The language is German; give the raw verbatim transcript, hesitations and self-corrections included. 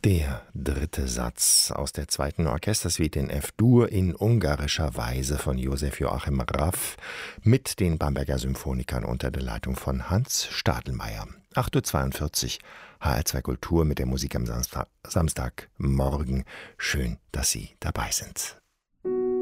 Der dritte Satz aus der zweiten Orchestersuite in F-Dur in ungarischer Weise von Josef Joachim Raff mit den Bamberger Symphonikern unter der Leitung von Hans Stadelmeier. acht Uhr zweiundvierzig, H R zwei Kultur mit der Musik am Samstag, Samstagmorgen. Schön, dass Sie dabei sind.